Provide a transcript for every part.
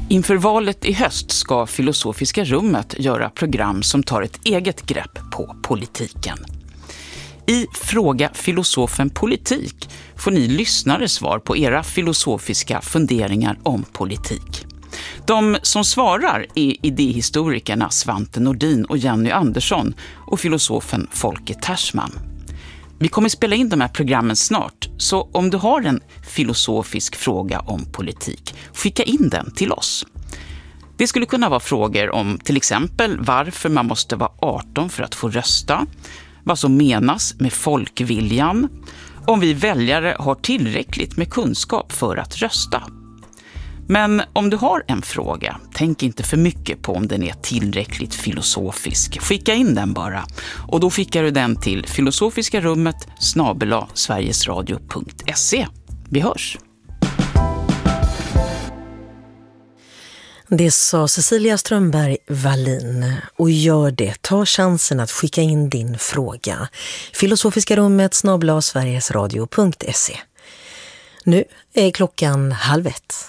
Inför valet i höst ska Filosofiska rummet göra program som tar ett eget grepp på politiken. I Fråga filosofen politik får ni lyssnare svar på era filosofiska funderingar om politik. De som svarar är idéhistorikerna Svante Nordin och Jenny Andersson och filosofen Folke Tersman. Vi kommer spela in de här programmen snart, så om du har en filosofisk fråga om politik, skicka in den till oss. Det skulle kunna vara frågor om till exempel varför man måste vara 18 för att få rösta, vad som menas med folkviljan, om vi väljare har tillräckligt med kunskap för att rösta. Men om du har en fråga, tänk inte för mycket på om den är tillräckligt filosofisk. Skicka in den bara. Och då skickar du den till filosofiskarummet@sverigesradio.se. Vi hörs! Det sa Cecilia Strömberg Wallin, och gör det. Ta chansen att skicka in din fråga. filosofiskarummet@sverigesradio.se. Nu är klockan 12:30.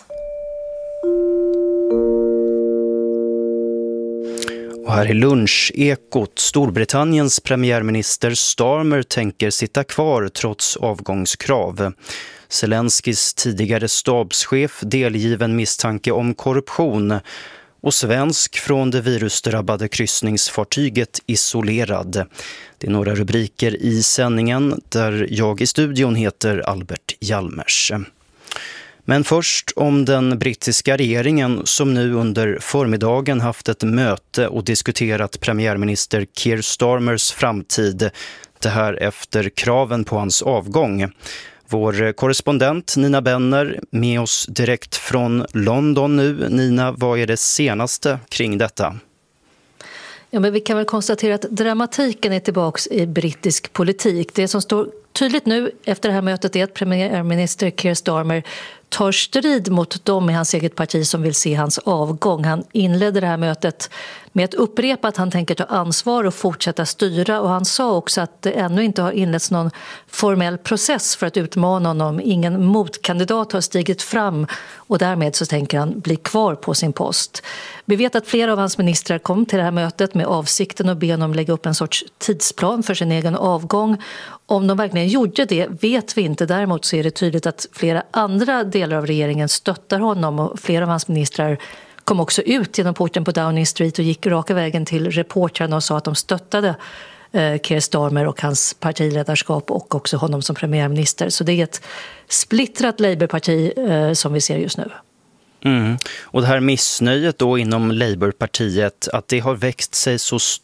Och här är lunchekot. Storbritanniens premiärminister Starmer tänker sitta kvar trots avgångskrav. Zelenskis tidigare stabschef delgiven misstanke om korruption. Och svensk från det virusdrabbade kryssningsfartyget isolerad. Det är några rubriker i sändningen där jag i studion heter Albert Hjalmers. Men först om den brittiska regeringen som nu under förmiddagen haft ett möte och diskuterat premiärminister Keir Starmers framtid. Det här efter kraven på hans avgång. Vår korrespondent Nina Benner med oss direkt från London nu. Nina, vad är det senaste kring detta? Ja, men vi kan väl konstatera att dramatiken är tillbaks i brittisk politik. Det som står tydligt nu efter det här mötet är att premiärminister Keir Starmer tar strid mot dem i hans eget parti som vill se hans avgång. Han inledde det här mötet med att upprepa att han tänker ta ansvar och fortsätta styra, och han sa också att det ännu inte har inletts någon formell process för att utmana honom. Ingen motkandidat har stigit fram, och därmed så tänker han bli kvar på sin post. Vi vet att flera av hans ministrar kom till det här mötet med avsikten att be honom lägga upp en sorts tidsplan för sin egen avgång. Om de verkligen gjorde det vet vi inte. Däremot så är det tydligt att flera andra delar av regeringen stöttar honom, och flera av hans ministrar kom också ut genom porten på Downing Street och gick raka vägen till reportrarna och sa att de stöttade Keir Starmer och hans partiledarskap och också honom som premiärminister. Så det är ett splittrat Labourparti som vi ser just nu. Och det här missnöjet då inom Labourpartiet, att det har växt sig så